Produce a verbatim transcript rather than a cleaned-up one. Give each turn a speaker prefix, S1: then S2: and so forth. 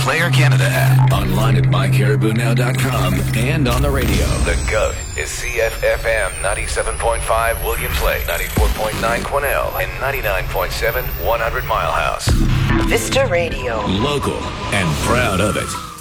S1: Player Canada app.
S2: Online at my caribou now dot com and on the radio.
S1: The GOAT is C F F M ninety-seven point five Williams Lake, ninety-four point nine Quesnel, and ninety-nine point seven one hundred Mile House.
S3: Vista Radio.
S2: Local and proud of it.